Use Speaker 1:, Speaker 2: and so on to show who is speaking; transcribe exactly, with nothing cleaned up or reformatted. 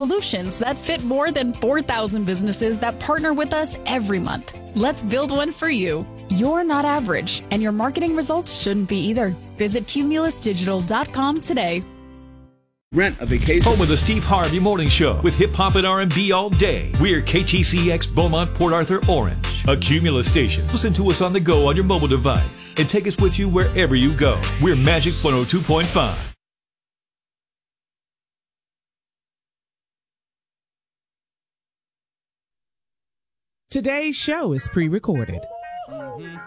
Speaker 1: solutions that fit more than four thousand businesses that partner with us every month. Let's build one for you. You're not average, and your marketing results shouldn't be either. Visit cumulus digital dot com today.
Speaker 2: Rent a vacation.
Speaker 3: Home of the Steve Harvey Morning Show with hip hop and R and B all day. We're K T C X Beaumont, Port Arthur, Orange, a Cumulus station. Listen to us on the go on your mobile device and take us with you wherever you go. We're Magic one oh two point five.
Speaker 4: Today's show is pre-recorded.
Speaker 2: Mm-hmm.